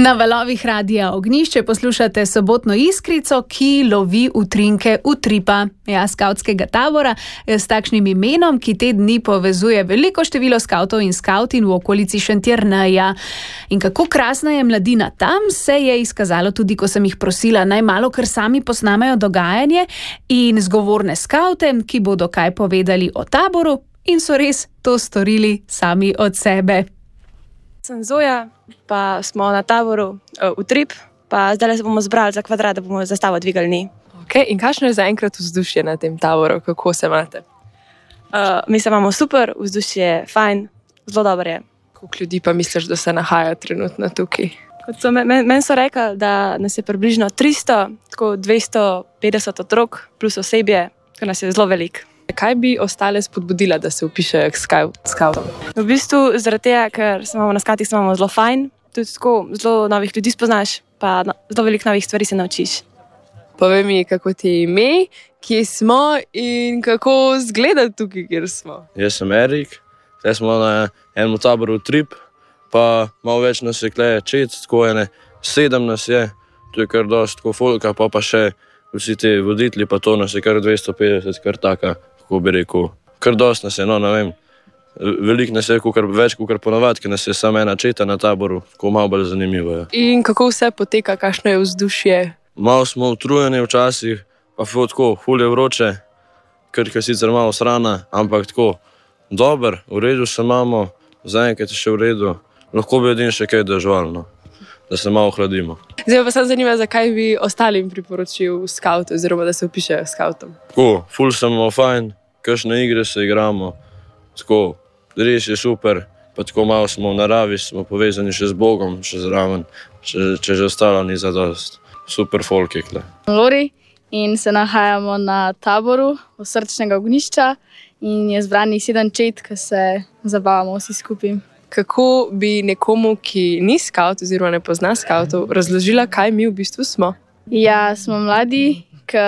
Na valovih Radia Ognjišče poslušate sobotno iskrico, ki lovi utrinke utripa. Skavtskega tabora s takšnim imenom, ki te dni povezuje veliko število skavtov in skavtin v okolici Šentjerneja. In kako krasna je mladina tam, se je izkazalo tudi, ko sem jih prosila, naj malo kar sami posnamejo dogajanje in zgovorne skavte, ki bodo kaj povedali o taboru, in so res to storili sami od sebe. Sem Zoja, pa smo na taboru Utrip, pa zdaj se bomo zbrali za kvadrat, da bomo zastavo dvigali. Okay, in kakšno je zaenkrat vzdušje na tem taboru? Kako se imate? Mi se imamo super, vzdušje je fajn, zelo dobro je. Koliko ljudi pa misliš, da se nahaja trenutno tukaj? Meni so rekli, da nas je približno 300, tako 250 otrok plus osebje, ker nas je zelo veliko. Kaj bi ostale spodbudila, da se vpišejo k skavtom? V bistvu zaradi tega, ker se imamo na skavtih zelo fajn, tudi tako zelo novih ljudi spoznaš, pa zelo veliko novih stvari se naučiš. Povej mi, kako ti je ime, kje smo in kako izgleda tukaj, kjer smo. Jaz sem Erik, zdaj smo na enem taboru Utrip, pa malo več nas je tukaj čet, tako 7 nas je, tu je kar dosti tako folka, pa še vsi ti voditelji, pa to nas je kar 250, kar taka, kako bi rekel, kar dosti nas je, no, ne vem, veliko nas je, več kot ponovadi, ker nas je samo ena četa na taboru, tako malo bolj zanimivo je. In kako vse poteka, kakšno je vzdušje? Malo smo utrujeni včasih, pa tako, ful je vroče, ker sicer malo srana, ampak tako, dober, v redu se imamo, zaenkrat je še v redu, lahko bi edin še kaj dežvalno, da se malo hladimo. Zdaj pa se zanima, zakaj bi ostalim priporočil skavt, oziroma da se vpišejo skavtom. Tako, ful smo fajn, kakšne igre se igramo, tako, res je super, pa tako malo smo v naravi, smo povezani še z Bogom, še zraven, če že ostalo ni zadost. Super folk je kle. Lori in se nahajamo na taboru Srčnega ognjišča in je zbranih 7 čet, ki se zabavamo vsi skupaj. Kako bi nekomu, ki ni skavt oziroma ne pozna skavtov, razložila, kaj mi v bistvu smo? Ja, smo mladi, ki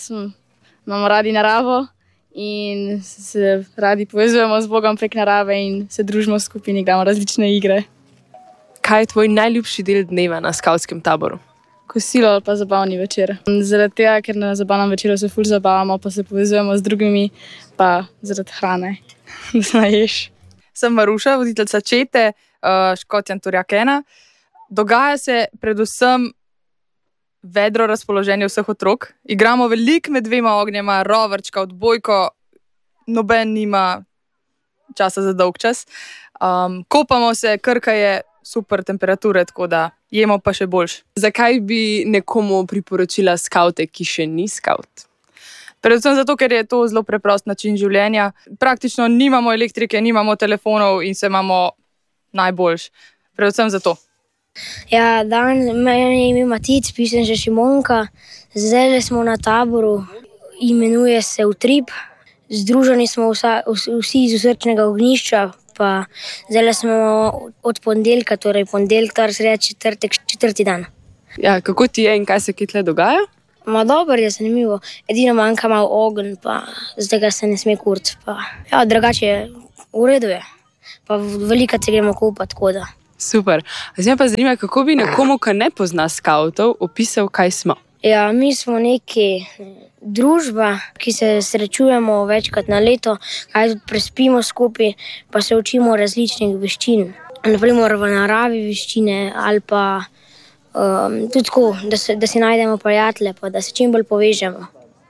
imamo radi naravo in se radi povezujemo z Bogom prek narave in se družimo skupaj in igramo različne igre. Kaj je tvoj najljubši del dneva na skavtskem taboru? Kosilo ali pa zabavni večer. Zaradi tega, ker na zabavnem večeru se ful zabavamo, pa se povezujemo z drugimi, pa zaradi hrane, da se naješ. Sem Maruša, voditeljica čete Škotjan Turjakena. Dogaja se predvsem vedro razpoloženje vseh otrok. Igramo veliko med 2 ognjema, rovrčka, odbojko, noben nima časa za dolg čas. Kopamo se, Krka je super temperature, tako da jemo pa še boljš. Zakaj bi nekomu priporočila skavte, ki še ni skavt? Predvsem zato, ker je to zelo preprost način življenja. Praktično nimamo elektrike, nimamo telefonov in se imamo najboljš. Predvsem zato. Ja, meni je ime Matic, pišem že Šimonka. Zdaj smo na taboru, imenuje se Utrip. Združeni smo vsi iz Srčnega ognjišča, pa zdaj smo od ponedeljka, torej ponedeljek, sreda, četrtek, 4. dan. Ja, kako ti je in kaj se tle dogaja? Dobro je, zanimivo. Edino manjka malo ogenj, pa zdaj ga se ne sme kuriti. Ja, drugače v redu je. Pa veliko se gremo kupati, tako da. Super. Zdaj me pa zanima, kako bi nekomu, ki ne pozna skavtov, opisal, kaj smo? Ja, mi smo neki družba, ki se srečujemo večkrat na leto, kaj tudi prespimo skupaj, pa se učimo različnih veščin. Naprimer v naravi veščine ali pa tudi tako, da si najdemo prijatelje, pa da se čim bolj povežemo.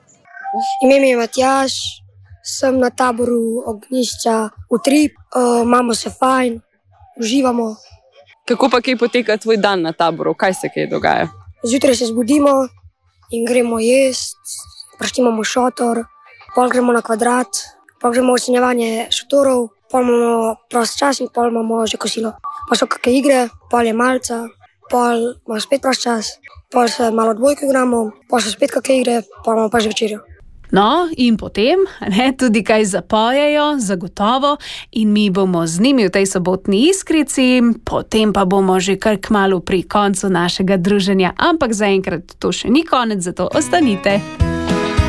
Ime mi je Matjaž, sem na taboru ognjišča Utrip, imamo se fajn, uživamo. Kako pa kaj poteka tvoj dan na taboru? Kaj se kaj dogaja? Zjutraj se zbudimo in gremo jesti, praštimamo šotor, pol gremo na kvadrat, pol gremo ocenjevanje šotorov, pol imamo prost čas in pol imamo že kosilo. Pa so kakšne igre, pol je malca, pol imamo spet prost čas, pol se malo odbojko igramo, pol so spet kakšne igre, pol imamo pa že večerjo. No, in potem tudi kaj zapojejo, zagotovo, in mi bomo z njimi v tej sobotni iskrici, potem pa bomo že kar kmalu pri koncu našega druženja, ampak zaenkrat to še ni konec, zato ostanite.